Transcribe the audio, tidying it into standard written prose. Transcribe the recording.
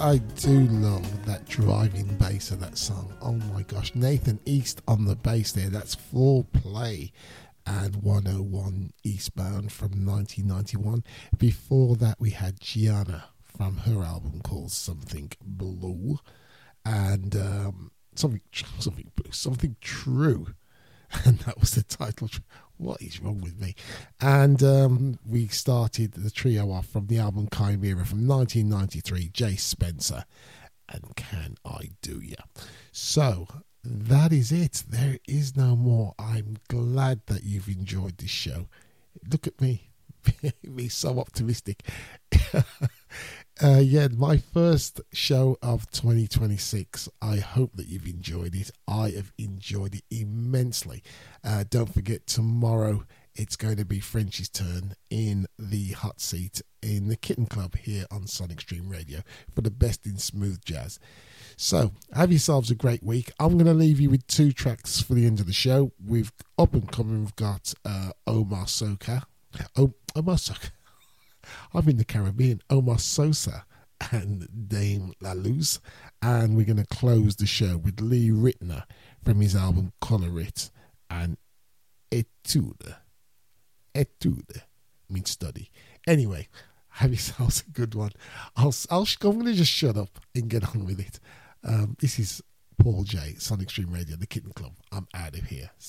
I do love that driving bass of that song. Oh my gosh, Nathan East on the bass there. That's Full Play and 101 Eastbound from 1991. Before that, we had Gianna from her album called Something Blue, and something blue, something true, and that was the title. What is wrong with me? And we started the trio off from the album Chimera from 1993, Jay Spencer and Can I Do Ya. So that is it. There is no more. I'm glad that you've enjoyed this show. Look at me. Be so optimistic. Yeah, my first show of 2026. I hope that you've enjoyed it. I have enjoyed it immensely. Don't forget, tomorrow it's going to be French's turn in the hot seat in the Kitten Club here on Sonic Stream Radio for the best in smooth jazz. So have yourselves a great week. I'm going to leave you with 2 tracks for the end of the show. We've up and coming, we've got Omar Sosa. Omar Sosa. I'm in the Caribbean. Omar Sosa and Dame La Luz. And we're going to close the show with Lee Ritner from his album Color It and Etude. Etude means study. Anyway, have yourselves a good one. I'm going to just shut up and get on with it. This is Paul J, Sonic Stream Radio, the Kitten Club. I'm out of here.